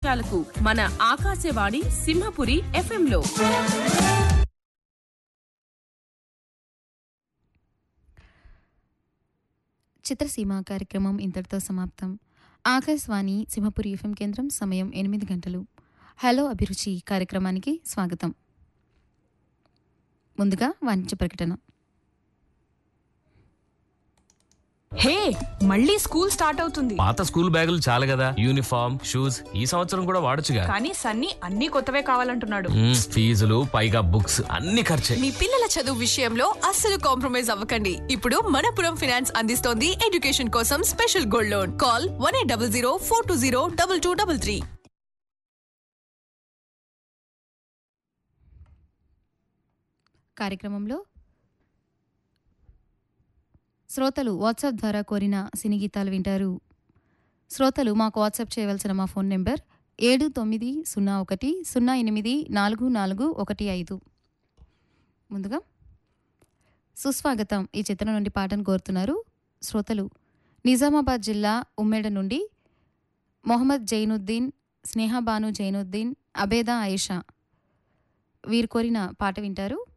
నిమిషాలకు మన ఆకాశవాణి సింహపురి ఎఫ్ఎంలో. చిత్రసీమ కార్యక్రమం ఇంతటితో సమాప్తం. ఆకాశవాణి సింహపురి ఎఫ్ఎం కేంద్రం, సమయం 8 గంటలు. హలో అభిరుచి కార్యక్రమానికి స్వాగతం. ముందుగా వాణిజ్య ప్రకటన. హే, మళ్ళీ స్కూల్ స్టార్ట్ అవుతుంది. పాత స్కూల్ బ్యాగులు చాలు కదా, యూనిఫామ్, షూస్ ఈ సంవత్సరం కూడా వాడొచ్చుగా. కానీ సన్నీ అన్ని కొత్తవే కావాలంటున్నాడు. ఫీజులు పైగా బుక్స్ అన్ని ఖర్చే. మీ పిల్లల చదువు విషయంలో అస్సలు కాంప్రమైజ్ అవ్వకండి. ఇప్పుడు మనపురం ఫైనాన్స్ అందిస్తోంది ఎడ్యుకేషన్ కోసం స్పెషల్ గోల్డ్ లోన్. కాల్ 1800 420 2233. కార్యక్రమంలో శ్రోతలు వాట్సాప్ ద్వారా కోరిన సినీ గీతాలు వింటారు. శ్రోతలు మాకు వాట్సాప్ చేయవలసిన మా ఫోన్ నెంబర్ 7901084415. ముందుగా సుస్వాగతం ఈ చిత్రం నుండి పాటను కోరుతున్నారు శ్రోతలు నిజామాబాద్ జిల్లా ఉమ్మేడ నుండి మొహమ్మద్ జైనుద్దీన్, స్నేహబాను జైనుద్దీన్, అబేదా ఆయిషా. వీరు కోరిన పాట వింటారు.